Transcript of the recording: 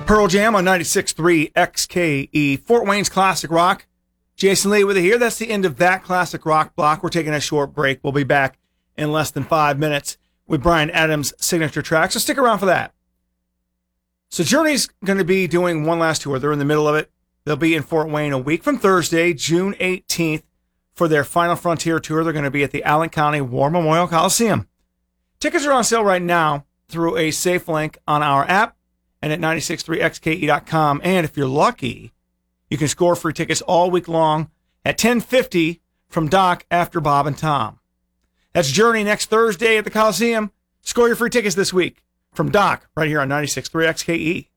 Pearl Jam on 96.3 XKE, Fort Wayne's Classic Rock. Jason Lee with you here. That's the end of that Classic Rock block. We're taking a short break. We'll be back in less than 5 minutes with Bryan Adams' signature track, so stick around for that. So Journey's going to be doing one last tour. They're in the middle of it. They'll be in Fort Wayne a week from Thursday, June 18th, for their Final Frontier tour. They're going to be at the Allen County War Memorial Coliseum. Tickets are on sale right now through a safe link on our app and at 963xke.com. And if you're lucky, you can score free tickets all week long at 10:50 from Doc after Bob and Tom. That's Journey next Thursday at the Coliseum. Score your free tickets this week from Doc right here on 96.3 XKE.